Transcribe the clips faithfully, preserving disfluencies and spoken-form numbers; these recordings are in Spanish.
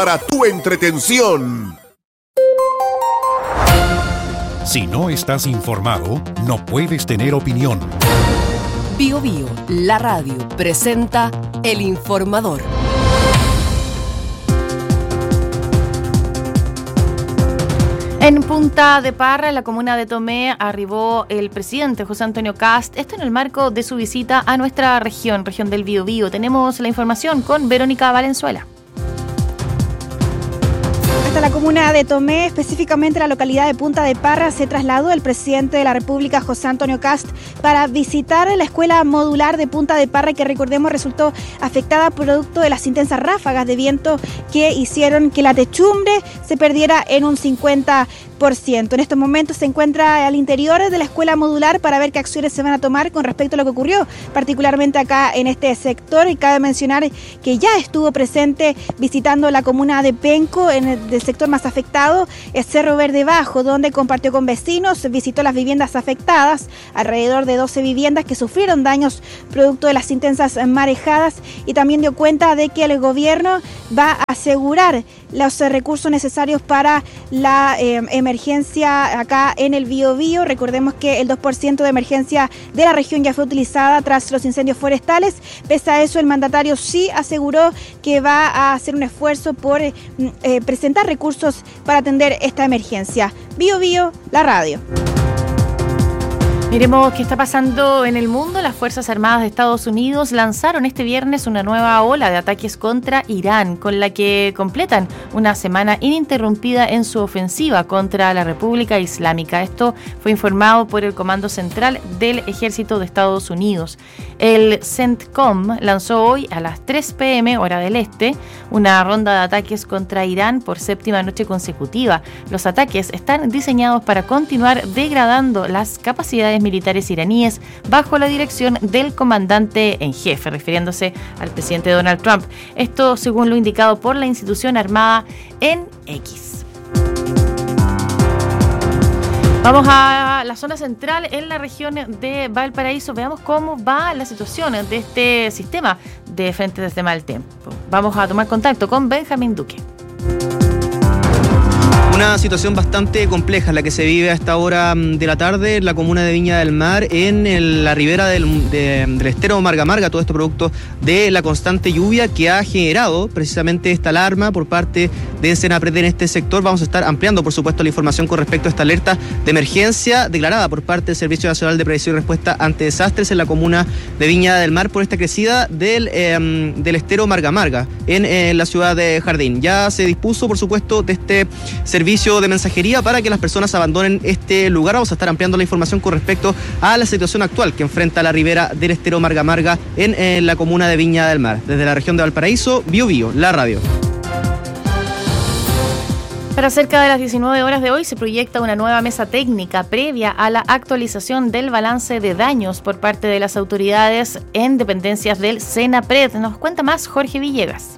para tu entretención. Si no estás informado, no puedes tener opinión. Bio Bio, la radio, presenta El Informador. En Punta de Parra, en la comuna de Tomé, arribó el presidente José Antonio Kast, esto en el marco de su visita a nuestra región, región del Biobío. Tenemos la información con Verónica Valenzuela. Hasta la comuna de Tomé, específicamente la localidad de Punta de Parra, se trasladó el presidente de la República, José Antonio Kast, para visitar la escuela modular de Punta de Parra, que recordemos resultó afectada producto de las intensas ráfagas de viento que hicieron que la techumbre se perdiera en un cincuenta por ciento. En estos momentos se encuentra al interior de la escuela modular para ver qué acciones se van a tomar con respecto a lo que ocurrió, particularmente acá en este sector. Y cabe mencionar que ya estuvo presente visitando la comuna de Penco, en el del sector más afectado, es Cerro Verde Bajo, donde compartió con vecinos, visitó las viviendas afectadas, alrededor de doce viviendas que sufrieron daños producto de las intensas marejadas, y también dio cuenta de que el gobierno va a asegurar los recursos necesarios para la eh, emergencia acá en el Biobío. Recordemos que el dos por ciento de emergencia de la región ya fue utilizada tras los incendios forestales. Pese a eso, el mandatario sí aseguró que va a hacer un esfuerzo por eh, presentar recursos para atender esta emergencia. Biobío, la radio. Miremos qué está pasando en el mundo. Las Fuerzas Armadas de Estados Unidos lanzaron este viernes una nueva ola de ataques contra Irán, con la que completan una semana ininterrumpida en su ofensiva contra la República Islámica. Esto fue informado por el Comando Central del Ejército de Estados Unidos. El CENTCOM lanzó hoy a las tres pm hora del este una ronda de ataques contra Irán por séptima noche consecutiva. Los ataques están diseñados para continuar degradando las capacidades militares iraníes bajo la dirección del comandante en jefe, refiriéndose al presidente Donald Trump. Esto según lo indicado por la institución armada en X. Vamos a la zona central, en la región de Valparaíso. Veamos cómo va la situación de este sistema de frentes desde mal tiempo. Vamos a tomar contacto con Benjamín Duque. Una situación bastante compleja la que se vive a esta hora de la tarde en la comuna de Viña del Mar, en el, la ribera del, de, del estero Marga Marga, todo esto producto de la constante lluvia que ha generado precisamente esta alarma por parte de Senapred en este sector. Vamos a estar ampliando, por supuesto, la información con respecto a esta alerta de emergencia declarada por parte del Servicio Nacional de Prevención y Respuesta ante Desastres en la comuna de Viña del Mar por esta crecida del, eh, del estero Marga Marga en eh, la ciudad de Jardín. Ya se dispuso, por supuesto, de este servicio de mensajería para que las personas abandonen este lugar. Vamos a estar ampliando la información con respecto a la situación actual que enfrenta la ribera del estero Marga Marga en, en la comuna de Viña del Mar. Desde la región de Valparaíso, Bio Bio, la radio. Para cerca de las diecinueve horas de hoy se proyecta una nueva mesa técnica previa a la actualización del balance de daños por parte de las autoridades en dependencias del Senapred. Nos cuenta más Jorge Villegas.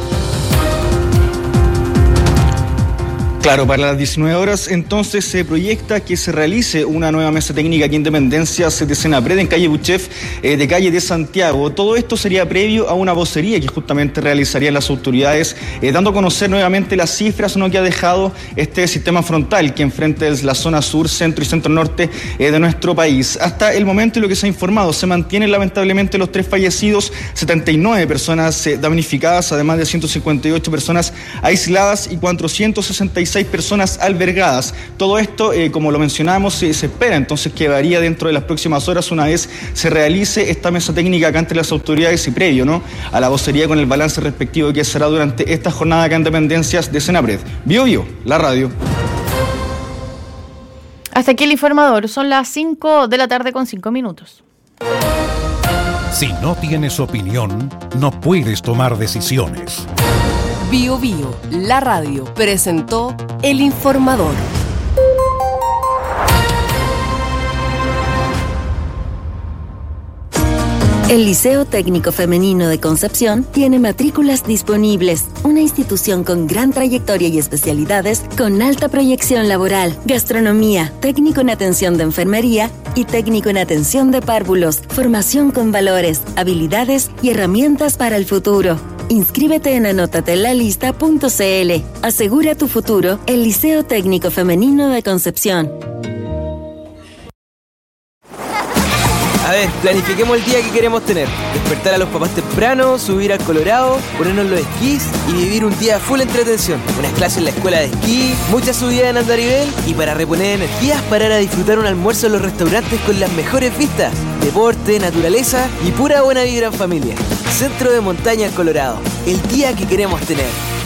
Claro, para las diecinueve horas entonces se proyecta que se realice una nueva mesa técnica aquí en Dependencias de Senapred, en calle Buchef, eh, de calle de Santiago. Todo esto sería previo a una vocería que justamente realizarían las autoridades, eh, dando a conocer nuevamente las cifras, ¿no?, que ha dejado este sistema frontal que enfrenta la zona sur, centro y centro norte eh, de nuestro país. Hasta el momento, lo que se ha informado, se mantienen lamentablemente los tres fallecidos, setenta y nueve personas eh, damnificadas, además de ciento cincuenta y ocho personas aisladas y cuatrocientos sesenta y seis personas albergadas. Todo esto, eh, como lo mencionamos, eh, se espera entonces que varía dentro de las próximas horas una vez se realice esta mesa técnica acá entre las autoridades y previo, ¿no?, a la vocería con el balance respectivo que será durante esta jornada acá en Dependencias de Senapred. Bio Bio, la radio. Hasta aquí el informador. Son las cinco de la tarde con cinco minutos. Si no tienes opinión, no puedes tomar decisiones. Bio Bio, la radio, presentó El Informador. El Liceo Técnico Femenino de Concepción tiene matrículas disponibles, una institución con gran trayectoria y especialidades con alta proyección laboral, gastronomía, técnico en atención de enfermería y técnico en atención de párvulos, formación con valores, habilidades y herramientas para el futuro. Inscríbete en anótatelalista punto c l. Asegura tu futuro, el Liceo Técnico Femenino de Concepción. A ver, planifiquemos el día que queremos tener. Despertar a los papás temprano, subir al Colorado, ponernos los esquís y vivir un día full entretención. Unas clases en la escuela de esquí, muchas subidas en andarivel y para reponer energías, parar a disfrutar un almuerzo en los restaurantes con las mejores vistas. Deporte, naturaleza y pura buena vibra en familia. Centro de Montaña El Colorado. El día que queremos tener.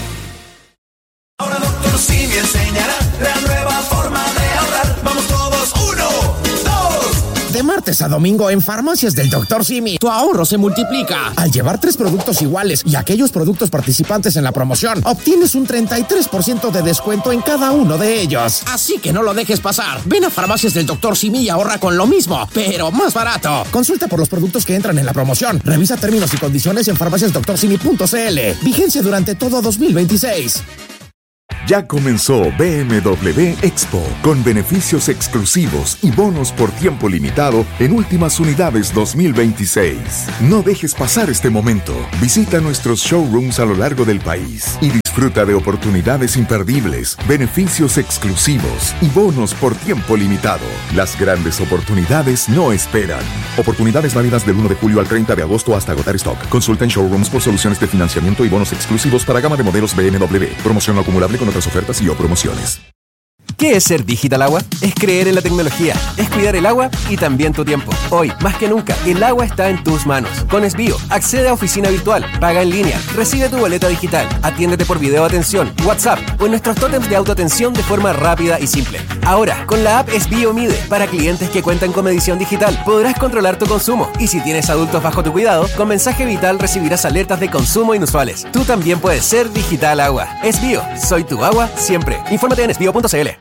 Ahora doctor Simi enseñará la nueva forma de ahorrar. Vamos todos, uno, dos. De martes a domingo en Farmacias del doctor Simi, tu ahorro se multiplica. Al llevar tres productos iguales y aquellos productos participantes en la promoción, obtienes un treinta y tres por ciento de descuento en cada uno de ellos. Así que no lo dejes pasar. Ven a Farmacias del doctor Simi y ahorra con lo mismo, pero más barato. Consulta por los productos que entran en la promoción. Revisa términos y condiciones en farmacias doctor simi punto c l. Vigencia durante todo dos mil veintiséis. Ya comenzó B M W Expo, con beneficios exclusivos y bonos por tiempo limitado en últimas unidades dos mil veintiséis. No dejes pasar este momento. Visita nuestros showrooms a lo largo del país y disfruta de oportunidades imperdibles, beneficios exclusivos y bonos por tiempo limitado. Las grandes oportunidades no esperan. Oportunidades válidas del uno de julio al treinta de agosto hasta agotar stock. Consulta en showrooms por soluciones de financiamiento y bonos exclusivos para gama de modelos B M W. Promoción no acumulable con otras ofertas y o promociones. ¿Qué es ser Digital Agua? Es creer en la tecnología, es cuidar el agua y también tu tiempo. Hoy, más que nunca, el agua está en tus manos. Con Esbio, accede a oficina virtual, paga en línea, recibe tu boleta digital, atiéndete por video atención, WhatsApp o en nuestros tótems de autoatención de forma rápida y simple. Ahora, con la app Esbio Mide, para clientes que cuentan con medición digital, podrás controlar tu consumo. Y si tienes adultos bajo tu cuidado, con mensaje vital recibirás alertas de consumo inusuales. Tú también puedes ser Digital Agua. Esbio, soy tu agua siempre. Infórmate en esbio punto c l.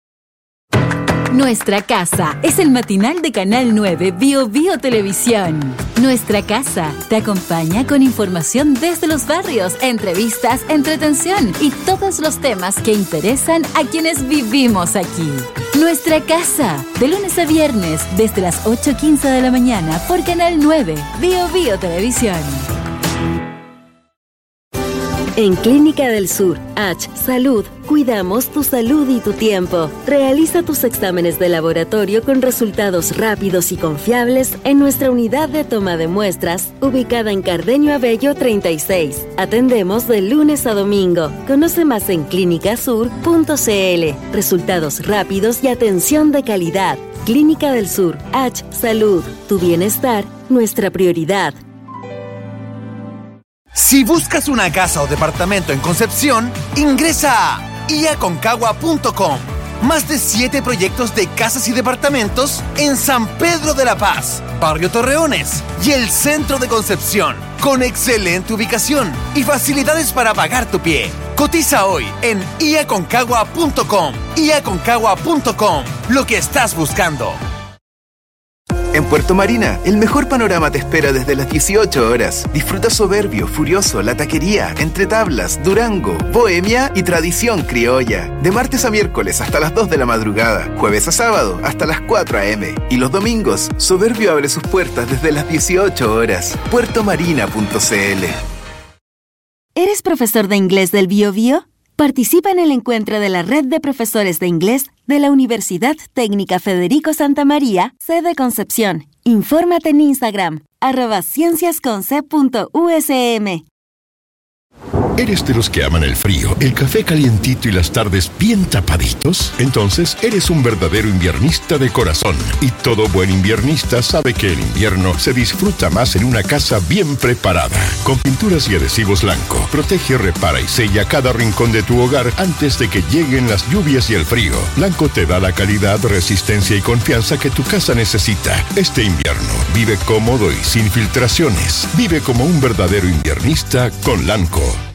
Nuestra Casa es el matinal de Canal nueve Bio Bio Televisión. Nuestra Casa te acompaña con información desde los barrios, entrevistas, entretención y todos los temas que interesan a quienes vivimos aquí. Nuestra Casa, de lunes a viernes desde las ocho quince de la mañana por Canal nueve Bio Bio Televisión. En Clínica del Sur, H Salud, cuidamos tu salud y tu tiempo. Realiza tus exámenes de laboratorio con resultados rápidos y confiables en nuestra unidad de toma de muestras, ubicada en Cardenio Abello treinta y seis. Atendemos de lunes a domingo. Conoce más en clínica sur punto c l. Resultados rápidos y atención de calidad. Clínica del Sur, H Salud, tu bienestar, nuestra prioridad. Si buscas una casa o departamento en Concepción, ingresa a i a concagua punto com. Más de siete proyectos de casas y departamentos en San Pedro de la Paz, Barrio Torreones y el centro de Concepción, con excelente ubicación y facilidades para pagar tu pie. Cotiza hoy en i a concagua punto com. i a concagua punto com. Lo que estás buscando. En Puerto Marina, el mejor panorama te espera desde las dieciocho horas. Disfruta Soberbio, Furioso, La Taquería, Entre Tablas, Durango, Bohemia y Tradición Criolla. De martes a miércoles hasta las dos de la madrugada, jueves a sábado hasta las cuatro a eme. Y los domingos, Soberbio abre sus puertas desde las dieciocho horas. puerto marina punto c l. ¿Eres profesor de inglés del Bio Bio? Participa en el encuentro de la Red de Profesores de Inglés de la Universidad Técnica Federico Santa María, sede Concepción. Infórmate en Instagram, arroba cienciasconce punto u s m. ¿Eres de los que aman el frío, el café calientito y las tardes bien tapaditos? Entonces eres un verdadero inviernista de corazón. Y todo buen inviernista sabe que el invierno se disfruta más en una casa bien preparada. Con pinturas y adhesivos Lanco, protege, repara y sella cada rincón de tu hogar antes de que lleguen las lluvias y el frío. Lanco te da la calidad, resistencia y confianza que tu casa necesita. Este invierno, vive cómodo y sin filtraciones. Vive como un verdadero inviernista con Lanco.